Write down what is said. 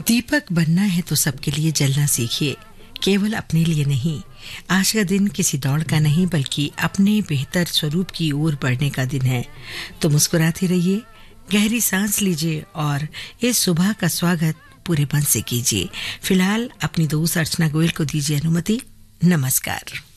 दीपक बनना है तो सबके लिए जलना सीखिए, केवल अपने लिए नहीं। आज का दिन किसी दौड़ का नहीं बल्कि अपने बेहतर स्वरूप की ओर बढ़ने का दिन है। तो मुस्कुराते रहिए, गहरी सांस लीजिए और इस सुबह का स्वागत पूरे मन से कीजिए। फिलहाल अपनी दोस्त अर्चना गोयल को दीजिए अनुमति। नमस्कार।